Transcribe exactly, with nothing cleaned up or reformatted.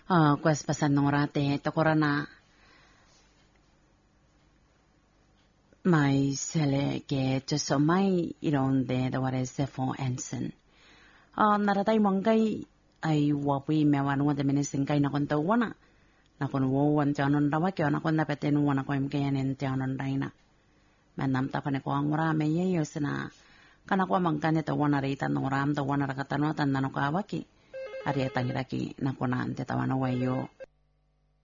uh, kuas pasan norate tokorana mai sele ke just mai ironde the what is the for ensign uh, naratai mangai ai wapi mewan wa de menisin kai na konta wana na kon wo wan janon rawa ke na kon na peten wana ko im kayanen janon raina manam ta pane ko angura me ye yosna kana ko mangkane to wana reita no ram to wana rakatano tan nano ka waki ari tangira ki na kona ante tawana wayo